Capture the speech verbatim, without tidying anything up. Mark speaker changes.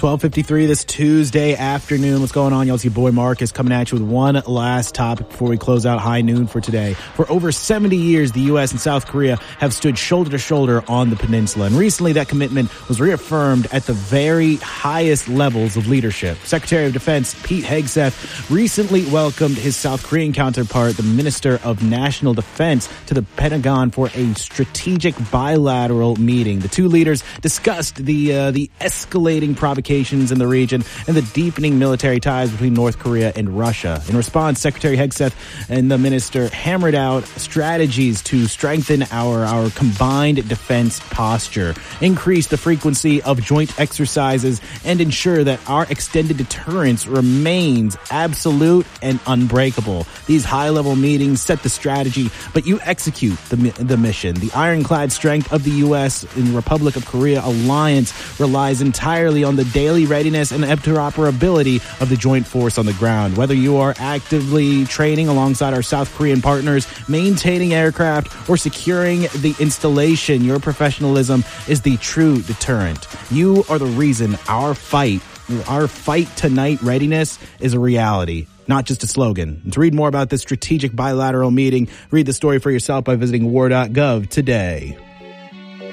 Speaker 1: twelve fifty-three this Tuesday afternoon. What's going on, y'all? It's your boy Marcus coming at you with one last topic before we close out high noon for today. For over seventy years, the U S and South Korea have stood shoulder to shoulder on the peninsula. And recently, that commitment was reaffirmed at the very highest levels of leadership. Secretary of Defense Pete Hegseth recently welcomed his South Korean counterpart, the Minister of National Defense, to the Pentagon for a strategic bilateral meeting. The two leaders discussed the uh, the escalating provocations in the region and the deepening military ties between North Korea and Russia. In response, Secretary Hegseth and the minister hammered out strategies to strengthen our, our combined defense posture, increase the frequency of joint exercises, and ensure that our extended deterrence remains absolute and unbreakable. These high-level meetings set the strategy, but you execute the, the mission. The ironclad strength of the U S and Republic of Korea alliance relies entirely on the daily readiness and interoperability of the joint force on the ground. Whether you are actively training alongside our South Korean partners, maintaining aircraft, or securing the installation, your professionalism is the true deterrent. You are the reason our fight, our fight tonight readiness is a reality, not just a slogan. And to read more about this strategic bilateral meeting, read the story for yourself by visiting war dot gov today.